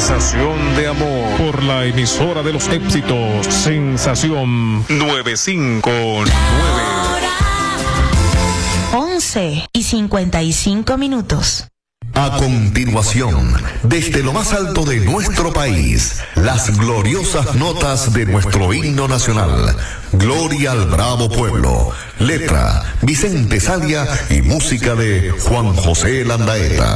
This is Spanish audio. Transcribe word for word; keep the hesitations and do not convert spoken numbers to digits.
sensación de amor. Por la emisora de los éxitos, Sensación novecientos cincuenta y nueve. once y cincuenta y cinco minutos. A continuación, desde lo más alto de nuestro país, las gloriosas notas de nuestro himno nacional. Gloria al bravo pueblo. Letra, Vicente Sadia y música de Juan José Landaeta.